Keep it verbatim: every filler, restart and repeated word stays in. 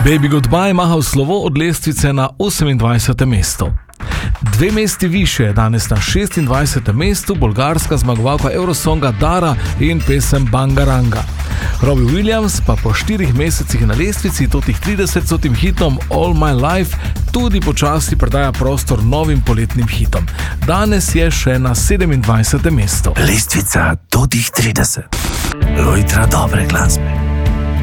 Baby Goodbye maha v slovo od lestvice na osemindvajsetem mestu. Dve mesti više je danes na šestindvajsetem mestu bolgarska zmagovalka Eurosonga Dara in pesem Bangaranga. Robbie Williams pa po štirih mesecih na lestvici totih tridesetcotim hitom All My Life tudi počasi predaja prostor novim poletnim hitom. Danes je še na sedemindvajsetem mestu. Lestvica totih trideset. Lojtra dobre glasbe.